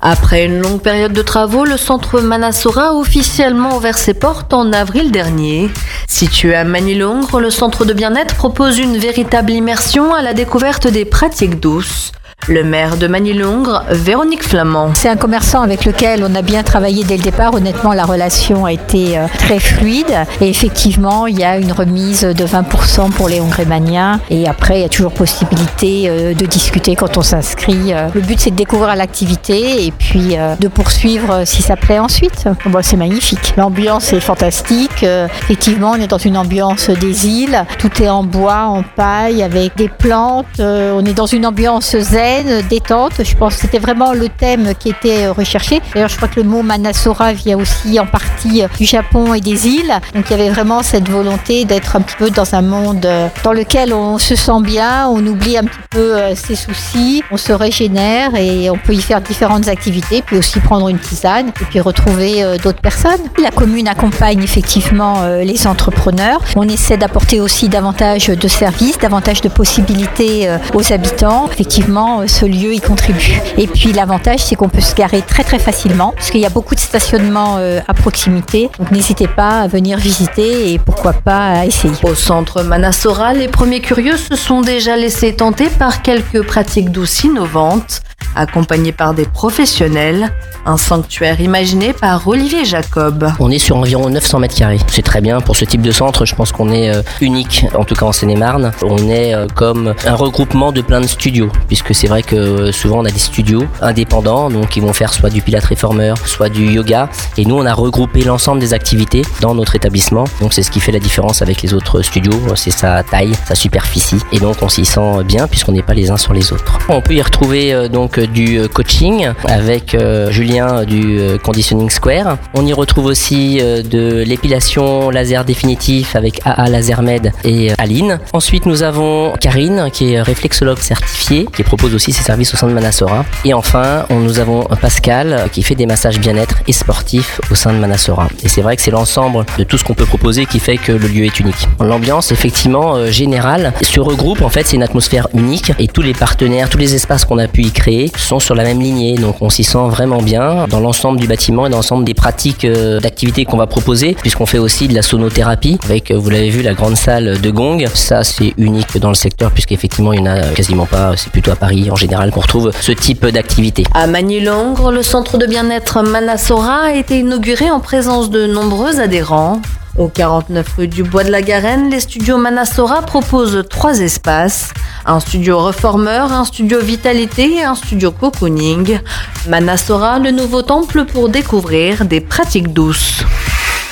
Après une longue période de travaux, le centre Manasora a officiellement ouvert ses portes en avril dernier. Situé à Magny-Longres, le centre de bien-être propose une véritable immersion à la découverte des pratiques douces. Le maire de Magny-Longres, Véronique Flamand. C'est un commerçant avec lequel on a bien travaillé dès le départ. Honnêtement, la relation a été très fluide. Et effectivement, il y a une remise de 20% pour les hongrémaniens. Et après, il y a toujours possibilité de discuter quand on s'inscrit. Le but, c'est de découvrir l'activité et puis de poursuivre si ça plaît ensuite. Bon, c'est magnifique. L'ambiance est fantastique. Effectivement, on est dans une ambiance des îles. Tout est en bois, en paille, avec des plantes. On est dans une ambiance zen, détente. Je pense que c'était vraiment le thème qui était recherché. D'ailleurs, je crois que le mot Manasora vient aussi en partie du Japon et des îles. Donc, il y avait vraiment cette volonté d'être un petit peu dans un monde dans lequel on se sent bien, on oublie un petit peu ses soucis, on se régénère et on peut y faire différentes activités, puis aussi prendre une tisane et puis retrouver d'autres personnes. La commune accompagne effectivement les entrepreneurs. On essaie d'apporter aussi davantage de services, davantage de possibilités aux habitants. Effectivement, ce lieu y contribue. Et puis l'avantage, c'est qu'on peut se garer très très facilement parce qu'il y a beaucoup de stationnements à proximité. Donc n'hésitez pas à venir visiter et pourquoi pas à essayer. Au centre Manasora, les premiers curieux se sont déjà laissés tenter par quelques pratiques douces innovantes, accompagnées par des professionnels. Un sanctuaire imaginé par Olivier Jacob. On est sur environ 900 mètres carrés. C'est très bien pour ce type de centre. Je pense qu'on est unique, en tout cas en Seine-et-Marne. On est comme un regroupement de plein de studios, puisque c'est vrai que souvent on a des studios indépendants, donc qui vont faire soit du pilates réformeur, soit du yoga. Et nous, on a regroupé l'ensemble des activités dans notre établissement. Donc c'est ce qui fait la différence avec les autres studios. C'est sa taille, sa superficie. Et donc on s'y sent bien puisqu'on n'est pas les uns sur les autres. On peut y retrouver donc du coaching avec Julien du Conditioning Square. On y retrouve aussi de l'épilation laser définitif avec AA LaserMed et Aline. Ensuite, nous avons Karine qui est réflexologue certifiée, qui propose aussi ses services au sein de Manasora. Et enfin, nous avons Pascal qui fait des massages bien-être et sportifs au sein de Manasora. Et c'est vrai que c'est l'ensemble de tout ce qu'on peut proposer qui fait que le lieu est unique. L'ambiance, effectivement, générale, se regroupe. En fait, c'est une atmosphère unique et tous les partenaires, tous les espaces qu'on a pu y créer sont sur la même lignée. Donc, on s'y sent vraiment bien dans l'ensemble du bâtiment et dans l'ensemble des pratiques d'activités qu'on va proposer, puisqu'on fait aussi de la sonothérapie avec, vous l'avez vu, la grande salle de gong. Ça, c'est unique dans le secteur puisqu'effectivement, il n'y en a quasiment pas. C'est plutôt à Paris en général qu'on retrouve ce type d'activité. À Magny-Longres, le centre de bien-être Manasora a été inauguré en présence de nombreux adhérents. Au 49 rue du Bois de la Garenne, les studios Manasora proposent 3 espaces. Un studio reformeur, un studio vitalité et un studio cocooning. Manasora, le nouveau temple pour découvrir des pratiques douces.